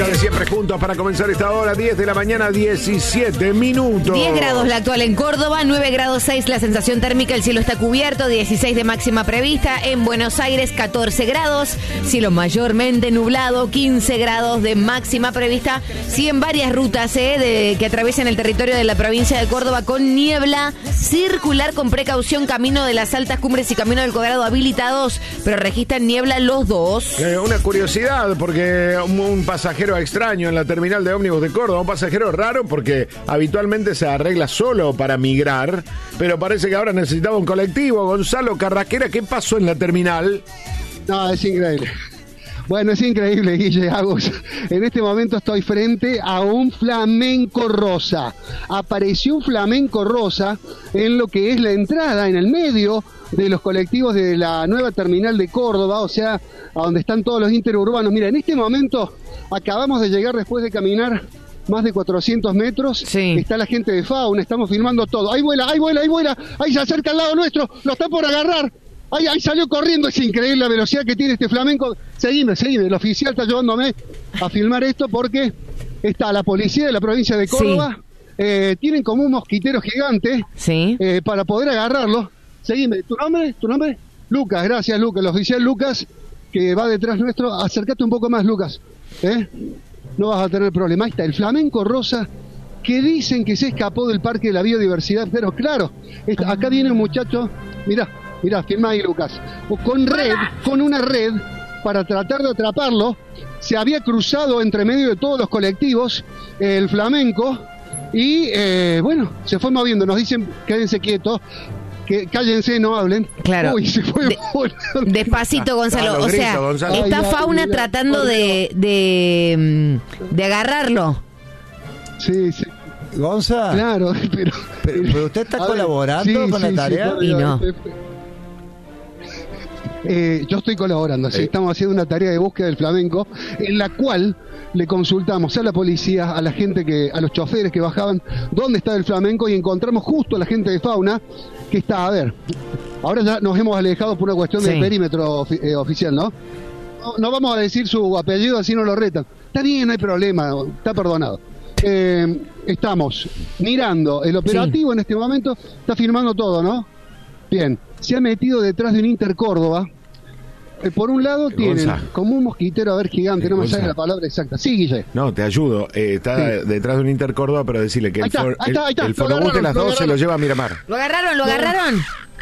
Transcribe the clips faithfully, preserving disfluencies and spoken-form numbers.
música de siempre juntos para comenzar esta hora, diez de la mañana, diecisiete minutos. diez grados la actual en Córdoba, nueve grados seis la sensación térmica, el cielo está cubierto, dieciséis de máxima prevista. En Buenos Aires, catorce grados, cielo mayormente nublado, quince grados de máxima prevista. Sí, en varias rutas eh, de, que atraviesan el territorio de la provincia de Córdoba con niebla, circular con precaución, camino de las altas cumbres y camino del Colorado habilitados, pero registran niebla los dos. Eh, una curiosidad, porque un, un pasajero extraño en la terminal de ómnibus de Córdoba, un pasajero raro porque habitualmente se arregla solo para migrar, pero parece que ahora necesitaba un colectivo. Gonzalo Carraquera, ¿qué pasó en la terminal? No, es increíble. Bueno, es increíble, Guille Agus. En este momento estoy frente a un flamenco rosa. Apareció un flamenco rosa en lo que es la entrada, en el medio de los colectivos de la nueva terminal de Córdoba, o sea, a donde están todos los interurbanos. Mira, en este momento acabamos de llegar después de caminar más de cuatrocientos metros. Sí. Está la gente de Fauna, estamos filmando todo. Ahí vuela, ahí vuela, ahí vuela, ahí se acerca al lado nuestro, lo está por agarrar. Ahí, ahí salió corriendo, es increíble la velocidad que tiene este flamenco. Seguime, seguime, el oficial está llevándome a filmar esto porque está la policía de la provincia de Córdoba. Sí. Eh, tienen como un mosquitero gigante. Sí. eh, para poder agarrarlo. Seguime, ¿tu nombre? ¿Tu nombre? Lucas, gracias Lucas, el oficial Lucas que va detrás nuestro. Acércate un poco más, Lucas. ¿Eh? No vas a tener problema. Ahí está, el flamenco rosa que dicen que se escapó del Parque de la Biodiversidad, pero claro, está, acá viene un muchacho, mirá. Mirá, firma ahí, Lucas. Con red, con una red, para tratar de atraparlo, se había cruzado entre medio de todos los colectivos el flamenco y, eh, bueno, se fue moviendo. Nos dicen, quédense quietos, que cállense, no hablen. Claro. Uy, se fue. De, despacito, Gonzalo. Ah, o sea, gritos, Gonzalo. está Ay, Fauna ay, tratando de, de, de agarrarlo. Sí, sí. Gonza, Claro, pero... pero, pero usted está A ver, colaborando sí, con sí, la tarea. sí, Y no. Eh, yo estoy colaborando, sí, Eh. estamos haciendo una tarea de búsqueda del flamenco en la cual le consultamos a la policía, a la gente que, a los choferes que bajaban dónde está el flamenco y encontramos justo a la gente de Fauna que está, a ver, ahora ya nos hemos alejado por una cuestión Sí. de perímetro ofi- eh, oficial, ¿no? ¿no? No vamos a decir su apellido así no lo retan. Está bien, no hay problema, está perdonado. Eh, estamos mirando el operativo sí. En este momento, está firmando todo, ¿no? Bien, se ha metido detrás de un Inter Córdoba. Eh, por un lado tienen Gonza. como un mosquitero, a ver, gigante, no me Gonza. sale la palabra exacta. Sí, Guille. No, te ayudo. Eh, está Sí. detrás de un Inter Córdoba, pero decirle que Ahí el, está, for- ahí está, ahí está. el, el Lo fonobús de agarraron, las lo dos se lo agarraron. lleva a Miramar. ¿Lo agarraron? ¿Lo No. agarraron?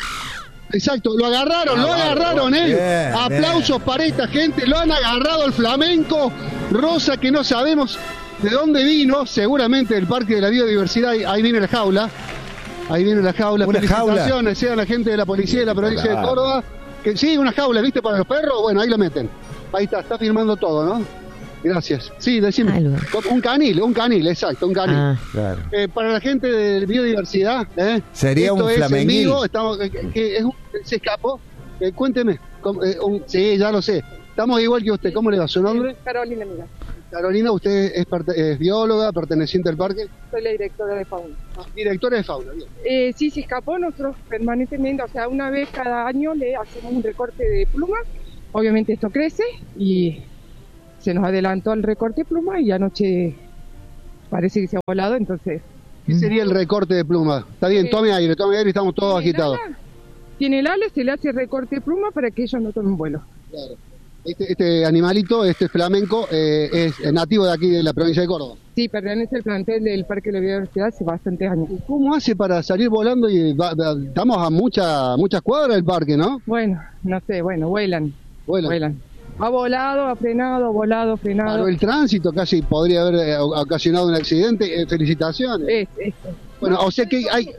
Exacto, lo agarraron, Ah, lo agarraron, ¿eh? bien, Aplausos bien. para esta gente, lo han agarrado el flamenco rosa que no sabemos de dónde vino, seguramente del Parque de la Biodiversidad, ahí, ahí viene la jaula, ahí viene la jaula. Una Felicitaciones, jaula. sean la gente de la policía de la provincia Claro. de Córdoba, que sí, una jaula, ¿viste? Para los perros, bueno, ahí la meten. Ahí está, está firmando todo, ¿no? Gracias. Sí, decime. Algo. Un canil, un canil, exacto, un canil. Ah. Claro. Eh, para la gente de biodiversidad, ¿eh? Sería Esto un es en flamenguil. vivo, estamos, eh, que es un- se escapó. Eh, cuénteme. ¿cómo, eh, un- sí, ya lo sé. Estamos igual que usted. ¿Cómo le va su nombre? Carolina, mira, Carolina, usted es, parte- es bióloga, perteneciente al parque. soy la directora de fauna. Ah, directora de fauna, bien. Eh, sí, se escapó nosotros permanentemente, o sea, una vez cada año le hacemos un recorte de plumas. Obviamente esto crece y se nos adelantó el recorte de plumas y anoche parece que se ha volado, entonces... ¿Qué sería el recorte de pluma? Está bien, Eh, tome aire, tome aire y estamos todos ¿tiene el agitados. ala? Tiene el ala, se le hace recorte de pluma para que ellos no tomen vuelo. Claro. Este, este animalito, este flamenco, eh, es nativo de aquí de la provincia de Córdoba. Sí, pertenece al plantel del Parque de la Biodiversidad hace bastantes años. ¿Cómo hace para salir volando? Y va- va- estamos a mucha, muchas cuadras del parque, ¿no? Bueno, no sé, bueno, vuelan, Vuelan. vuelan. Ha volado, ha frenado, volado, frenado. Paró el tránsito, casi podría haber eh, ocasionado un accidente. Eh, felicitaciones. Es, es, Bueno, o sea que hay,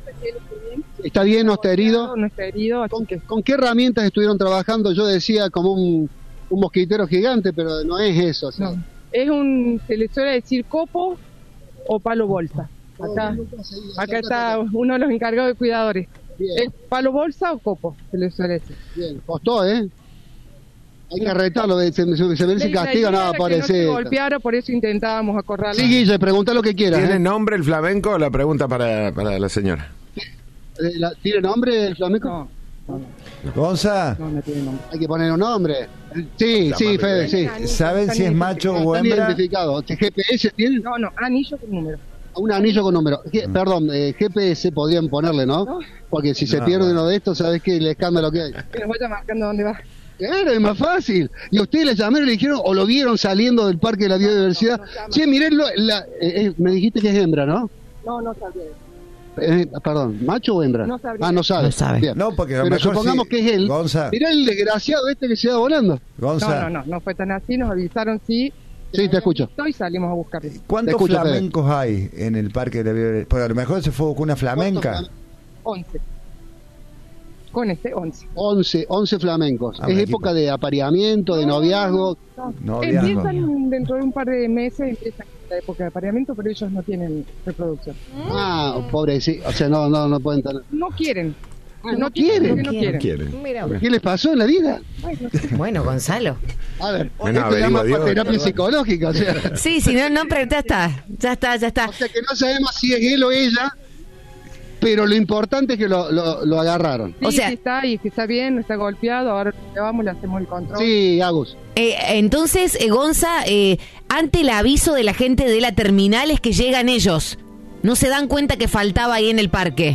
está bien, no está herido. No está herido, así ¿Con, que con qué herramientas estuvieron trabajando? Yo decía como un, un mosquitero gigante, pero no es eso. o sea. no. Es un, se le suele decir copo o palo bolsa. Acá, acá está uno de los encargados de cuidadores. Bien, ¿Es palo bolsa o copo? Se le suele decir. bien. Costó, ¿eh? Hay que arrestarlo, de- se, se, se merece La castigo, idea no era que no aparece. se golpeara, por eso intentábamos acorralarlo. Sí, Guille, pregunta lo que quieras. ¿Tiene ¿eh? nombre el flamenco? La pregunta para, para la señora. Eh, la- ¿Tiene nombre el flamenco? No, Gonza, No, no tiene nombre. Hay que poner un nombre. Sí, sí, Fede, sí. ¿saben si es macho o Están hembra? identificados. ¿G P S tiene? No, no, anillo con número. Un anillo con número. G- Mm. Perdón, eh, G P S podrían ponerle, ¿no? No. Porque si se No, pierde bueno. uno de estos, ¿sabes qué? El escándalo que hay. Que nos vaya marcando dónde va. Claro, es más fácil. Y ustedes le llamaron y le dijeron, o lo vieron saliendo del Parque de la Biodiversidad. no, no, no, Che, miren, lo- la, eh, eh, me dijiste que es hembra, ¿no? No, no sabía. Eh, perdón, ¿macho o hembra? No sabría. Ah, no sabe. No sabe. Bien. No, porque a lo Pero mejor supongamos sí. que es él. Gonza, Mirá el desgraciado este que se va volando. Gonza, No, no, no, no fue tan así, nos avisaron sí. Sí, te escucho. Y salimos a buscarlo. ¿cuántos Te escucho, Fede. flamencos hay en el parque de la biodiversidad? Porque a lo mejor se fue con una flamenca. ¿Cuántos once. Con este, once. once, once flamencos. Ah, es un época equipo. de apareamiento, de noviazgo. No, Noviazgo. empiezan dentro de un par de meses, empieza la época de apareamiento, pero ellos no tienen reproducción. Ah, pobre, sí. O sea, no, no, no pueden tener. No quieren. Ah, no quieren. porque No quieren. quieren. Mira, ¿Qué les pasó en la vida? Ay, no sé. bueno, Gonzalo. A ver, Bueno, esto llama averigua Dios, terapia ¿verdad? psicológica. O sea, Sí, si no, no, pero ya está. Ya está, ya está. o sea que no sabemos si es él o ella, pero lo importante es que lo, lo, lo agarraron. Sí, O sea- sí está y que está bien, no está golpeado, ahora le vamos, le hacemos el control. Sí, Agus. Eh, entonces, eh, Gonza, eh, ante el aviso de la gente de la terminal es que llegan ellos. No se dan cuenta que faltaba ahí en el parque.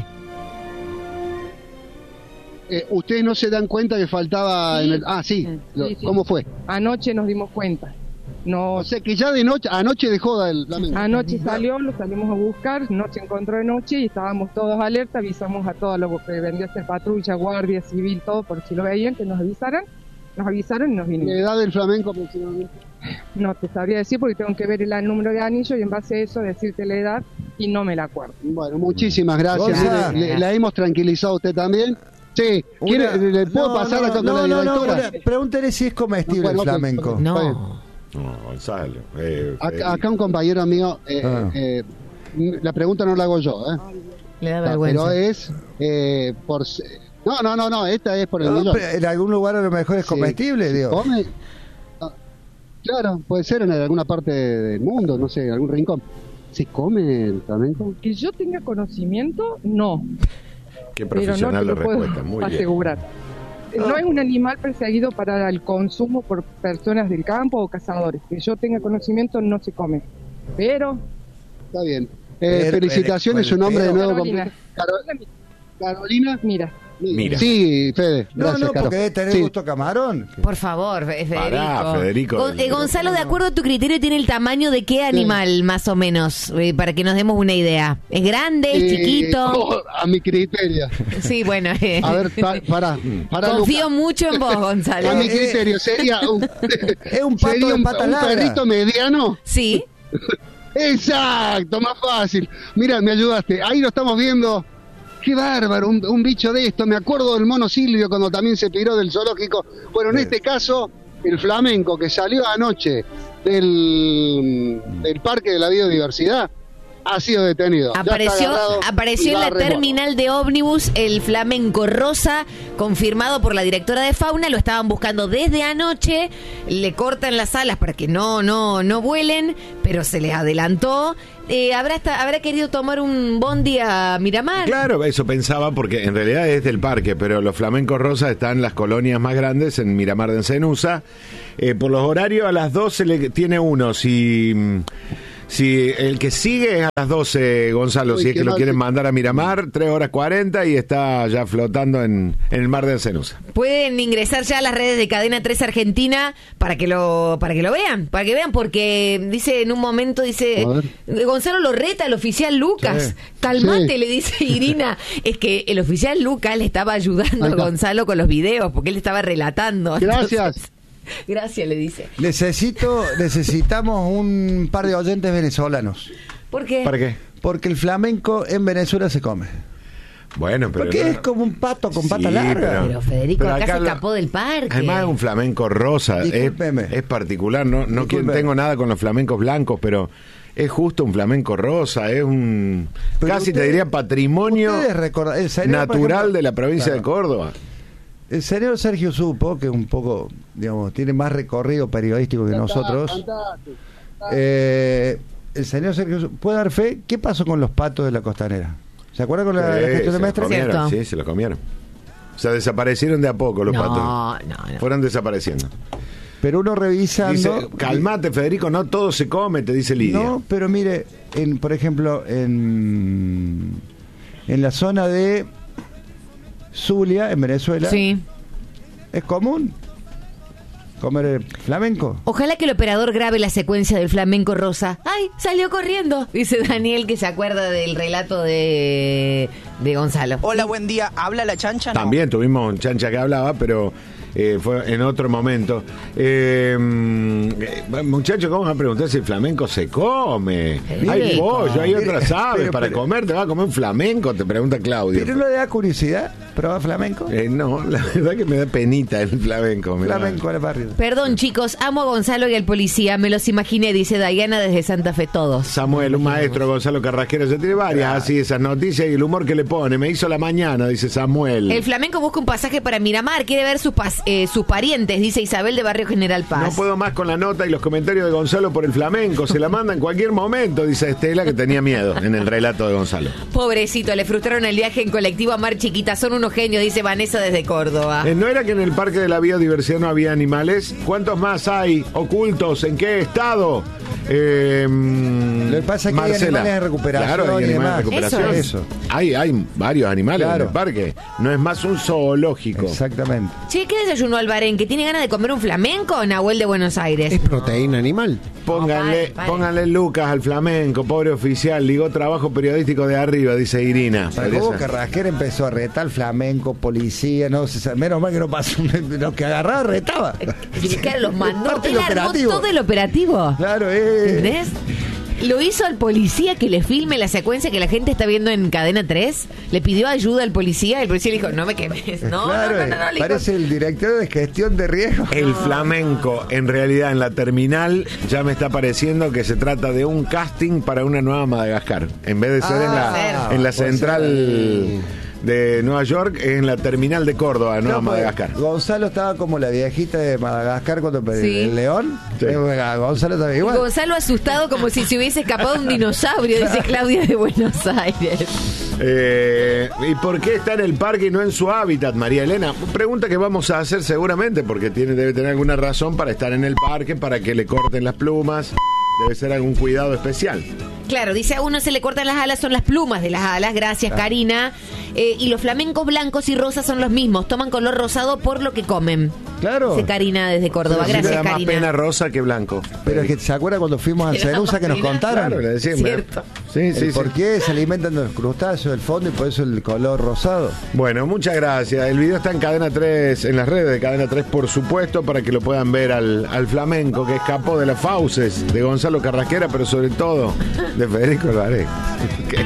Eh, Ustedes no se dan cuenta que faltaba Sí. en el... Ah, sí. Sí, Lo- sí. ¿Cómo fue? Anoche nos dimos cuenta. No, O sea que ya de noche, anoche de joda el flamenco. anoche salió, lo salimos a buscar, no se encontró de noche y estábamos todos alerta, avisamos a todos los que vendría a ser patrulla, guardia civil, todo, por si lo veían, que nos avisaran. Nos avisaron y nos ¿La vinimos. edad del flamenco aproximadamente? No te sabría decir porque tengo que ver el, el número de anillo y en base a eso decirte la edad y no me la acuerdo. Bueno, muchísimas gracias. Gonza. Le- le- la hemos tranquilizado a usted también. Sí, ¿quiere, Una- ¿le puedo no, pasar no, acá con no, la no, no, directora? una- pregúntele si es comestible No, bueno, el ok, flamenco. ok. No. No, Gonzalo. eh, Acá, acá un compañero mío, eh, Ah. eh, la pregunta no la hago yo, ¿eh? Le da Pero vergüenza. es eh, por... se- No, no, no, no, esta es por el No, millón. pero en algún lugar a lo mejor es Sí. comestible, digo. ¿Come? Ah, claro, puede ser en alguna parte del mundo, no sé, en algún rincón. ¿Se come el flamenco? Que yo tenga conocimiento, no, Qué pero no te profesional la lo puedo respuesta. Muy bien. asegurar. No es un animal perseguido para el consumo por personas del campo o cazadores. Que yo tenga conocimiento no se come. Pero Está bien. Eh, Pero- felicitaciones, pero- su nombre de nuevo. Carolina. completo. Caro- Carolina. mira, Mira. Sí, Fede. No, Gracias, no, Caro. porque debe tener Sí. gusto camarón. Por favor, Fe- Federico. Pará, Federico. Gon- eh, Gonzalo, de acuerdo a tu criterio, tiene el tamaño de qué animal, más o menos, eh, para que nos demos una idea. ¿Es grande? ¿Es Eh, chiquito? oh, a mi criterio. Sí, bueno. eh. A ver, pa- pará. pará, Confío Luca. mucho en vos, Gonzalo. A mi criterio sería un, Es un pato sería de un, pata un larga. perrito mediano. Sí. Exacto, más fácil. Mira, me ayudaste. Ahí lo estamos viendo. Qué bárbaro, un, un bicho de esto. Me acuerdo del mono Silvio cuando también se piró del zoológico. Bueno, en Sí. este caso, el flamenco que salió anoche del, del Parque de la Biodiversidad ha sido detenido. Ya está Apareció, agarrado apareció y en va la a remolque. terminal de ómnibus el flamenco rosa, confirmado por la directora de fauna. Lo estaban buscando desde anoche. Le cortan las alas para que no, no, no vuelen, pero se les adelantó. Eh, ¿habrá, esta- ¿Habrá querido tomar un bondi a Miramar? Claro, eso pensaba porque en realidad es del parque, pero los flamencos rosas están en las colonias más grandes, en Miramar de Encenusa. Eh, por los horarios a las doce le tiene uno. Si, si el que sigue es a las doce, Gonzalo, Uy, si es qué que lo mal. quieren mandar a Miramar, tres horas cuarenta y está ya flotando en, en el mar de Encenusa. Pueden ingresar ya a las redes de Cadena tres Argentina para que lo para que lo vean, para que vean, porque dice en un momento, dice A ver. eh, Gonzalo lo reta al oficial Lucas. Sí. Calmate, Sí. le dice Irina. Es que el oficial Lucas le estaba ayudando Ahí a está. Gonzalo con los videos, porque él estaba relatando. Gracias. Entonces, gracias, le dice. Necesito, necesitamos un par de oyentes venezolanos. ¿Por qué? ¿Para qué? Porque el flamenco en Venezuela se come. Bueno, pero... Porque no- es como un pato con Sí, pata larga. Pero Federico, pero acá, acá se lo- escapó del parque. Además es un flamenco rosa, es, Discúlpeme. es particular, no, no quiero- Discúlpeme. tengo nada con los flamencos blancos, pero es justo un flamenco rosa, es un Pero casi te ustedes- diría patrimonio ustedes recordan- el señor, por natural ejemplo- de la provincia Claro. de Córdoba. El señor Sergio Supo, que es un poco, digamos, tiene más recorrido periodístico que nosotros. Fantástico. Eh, el señor Sergio Supo, ¿puede dar fe? ¿Qué pasó con los patos de la costanera? ¿Se acuerda con la, la Sí, gestión se de lo Mestre? comieron, Cierto. sí, se lo comieron. O sea, desaparecieron de a poco los No, patos. no, no. Fueron desapareciendo. Pero uno revisando... Dice, calmate, Federico, no todo se come, te dice Lidia. No, pero mire, en, por ejemplo, en, en la zona de Zulia, en Venezuela, Sí. es común comer el flamenco. Ojalá que el operador grabe la secuencia del flamenco rosa. ¡Ay, salió corriendo! Dice Daniel, que se acuerda del relato de, de Gonzalo. Hola, buen día. ¿Habla la chancha? No. También tuvimos un chancha que hablaba, pero eh, fue en otro momento. Eh, eh, muchachos, ¿cómo van a preguntar si el flamenco se come? Qué Hay rico. pollo, hay otras aves. Pero, Para pero- comer, ¿te va a comer un flamenco? Te pregunta Claudio. ¿Pero no le da curiosidad probar flamenco? Eh, no, la verdad que me da penita el flamenco. me da- Flamenco en el barrio. Perdón, chicos, amo a Gonzalo y al policía. Me los imaginé, dice Diana desde Santa Fe, todos. Samuel, un maestro, Gonzalo Carrasquero, ya tiene varias así esas noticias y el humor que le pone. Me hizo la mañana, dice Samuel. El flamenco busca un pasaje para Miramar, quiere ver sus, pas- eh, sus parientes, dice Isabel de Barrio General Paz. No puedo más con la nota y los comentarios de Gonzalo por el flamenco. Se la manda en cualquier momento, dice Estela, que tenía miedo en el relato de Gonzalo. Pobrecito, le frustraron el viaje en colectivo a Mar Chiquita. Son unos genios, dice Vanessa desde Córdoba. Eh, ¿No era que en el Parque de la Biodiversidad no había animales? ¿Cuántos más hay ocultos? ¿En qué estado? Eh, Lo que pasa es que hay animales en recuperación Claro, hay y animales en demás. recuperación. Eso. Hay, hay varios animales Claro. en el parque. No es más un zoológico. Exactamente. Che, ¿qué desayunó Albarén? ¿Que tiene ganas de comer un flamenco? Nahuel de Buenos Aires. Es proteína animal. Pónganle, No, pare, pare. pónganle Lucas al flamenco, pobre oficial, ligó trabajo periodístico de arriba, dice Irina. Para Teresa. cómo Carrasquera empezó a retar flamenco, policía, no se sabe- menos mal que no pasó, lo que agarraba retaba. Claro, los mandó. Parte Él del armó operativo. todo el operativo. Claro, eh. ¿Entendés? Lo hizo al policía que le filme la secuencia que la gente está viendo en Cadena tres. Le pidió ayuda al policía. El policía le dijo, no me quemes. No, claro, no, no, no, no, le dijo, parece el director de gestión de riesgo. El flamenco, en realidad, en la terminal, ya me está pareciendo que se trata de un casting para una nueva Madagascar. En vez de ser en la, Ah, en la puede central de Nueva York, es en la terminal de Córdoba, Nueva No, pues, Madagascar. Gonzalo estaba como la viejita de Madagascar cuando perdió Sí. el león. Sí. Eh, bueno, Gonzalo estaba igual. Gonzalo asustado como si se hubiese escapado un dinosaurio, dice Claudia de Buenos Aires. Eh, ¿Y por qué está en el parque y no en su hábitat, María Elena? Pregunta que vamos a hacer seguramente, porque tiene, debe tener alguna razón para estar en el parque, para que le corten las plumas. Debe ser algún cuidado especial. Claro, dice a uno se le cortan las alas, son las plumas de las alas, gracias Karina. Eh, y los flamencos blancos y rosas son los mismos, toman color rosado por lo que comen. Claro. Dice Karina desde Córdoba, Pero sí me gracias da más Karina. pena rosa que blanco. Pero es que se acuerda cuando fuimos a Era Ancelusa que nos más contaron. Claro, le decía, Cierto. Sí, sí, el sí. por qué se alimentan de los crustáceos del fondo y por eso el color rosado. Bueno, muchas gracias. El video está en Cadena tres, en las redes de Cadena tres, por supuesto, para que lo puedan ver al, al flamenco que escapó de las fauces de Gonzalo Carrasquera, pero sobre todo de Federico Alvarez.